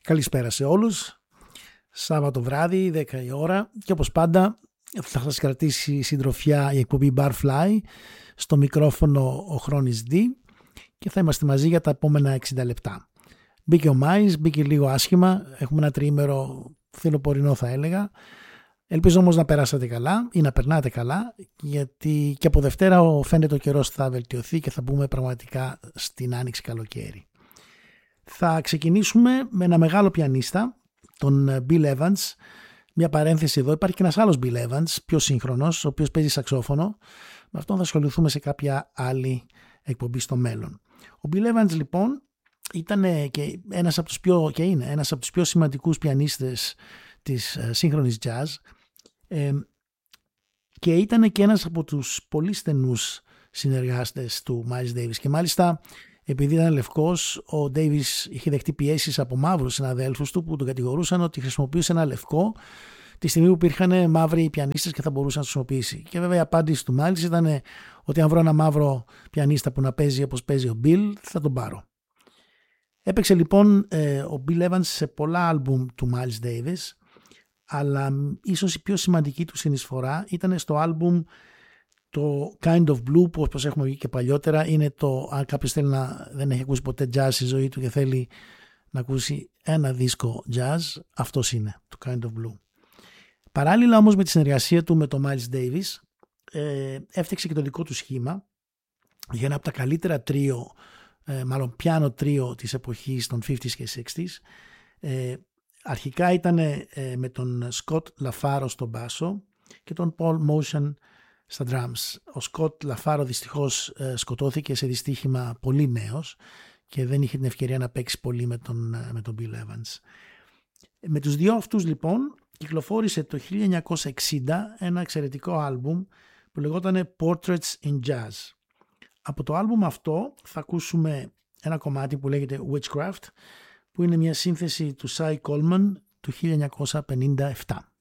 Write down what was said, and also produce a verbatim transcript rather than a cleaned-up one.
Καλησπέρα σε όλους. Σάββατο βράδυ, δέκα η ώρα, και όπως πάντα θα σας κρατήσει συντροφιά η εκπομπή Barfly, στο μικρόφωνο ο Χρόνης D, και θα είμαστε μαζί για τα επόμενα εξήντα λεπτά. Μπήκε ο Μάης, μπήκε λίγο άσχημα, έχουμε ένα τριήμερο φθινοπορεινό θα έλεγα. Ελπίζω όμως να περάσατε καλά ή να περνάτε καλά, γιατί και από Δευτέρα φαίνεται ο καιρός θα βελτιωθεί και θα μπούμε πραγματικά στην άνοιξη καλοκαίρι. Θα ξεκινήσουμε με ένα μεγάλο πιανίστα, τον Bill Evans. Μια παρένθεση εδώ, υπάρχει και ένας άλλος Bill Evans, πιο σύγχρονος, ο οποίος παίζει σαξόφωνο. Με αυτόν θα ασχοληθούμε σε κάποια άλλη εκπομπή στο μέλλον. Ο Bill Evans λοιπόν ήταν και, ένας από τους πιο, και είναι ένας από τους πιο σημαντικούς πιανίστες της σύγχρονης jazz, ε, και ήταν και ένας από τους πολύ στενούς συνεργάστες του Miles Davis, και μάλιστα επειδή ήταν λευκός, ο Davis είχε δεχτεί πιέσεις από μαύρους συναδέλφους του που τον κατηγορούσαν ότι χρησιμοποιούσε ένα λευκό τη στιγμή που υπήρχαν μαύροι πιανίστες και θα μπορούσε να τους χρησιμοποιήσει. Και βέβαια η απάντηση του Miles ήταν ότι αν βρω ένα μαύρο πιανίστα που να παίζει όπως παίζει ο Bill, θα τον πάρω. Έπαιξε λοιπόν ε, ο Bill Evans σε πολλά άλμπουμ του Miles Davis, αλλά ίσως η πιο σημαντική του συνεισφορά ήταν στο άλμπουμ το Kind of Blue, που όπως έχουμε βγει και παλιότερα είναι το, αν κάποιος θέλει να, δεν έχει ακούσει ποτέ jazz στη ζωή του και θέλει να ακούσει ένα δίσκο jazz, αυτός είναι το Kind of Blue. Παράλληλα όμως με τη συνεργασία του με τον Miles Davis, ε, έφτιαξε και το δικό του σχήμα για ένα από τα καλύτερα τρίο, ε, μάλλον πιάνο τρίο της εποχής των πενήντα και εξήντα. ε, αρχικά ήταν ε, με τον Scott LaFaro στο μπάσο και τον Paul Motion στα drums. Ο Σκοτ Λαφάρο δυστυχώς ε, σκοτώθηκε σε δυστύχημα πολύ νέος και δεν είχε την ευκαιρία να παίξει πολύ με τον, με τον Bill Evans. Με τους δύο αυτούς λοιπόν κυκλοφόρησε το χίλια εννιακόσια εξήντα ένα εξαιρετικό άλμπουμ που λεγόταν Portraits in Jazz. Από το άλμπουμ αυτό θα ακούσουμε ένα κομμάτι που λέγεται Witchcraft, που είναι μια σύνθεση του Cy Coleman του χίλια εννιακόσια πενήντα επτά.